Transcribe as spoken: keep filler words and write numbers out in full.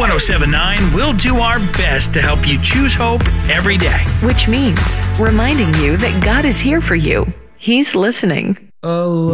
one oh seven point nine will do our best to help you choose hope every day. Which means reminding you that God is here for you. He's listening. Oh.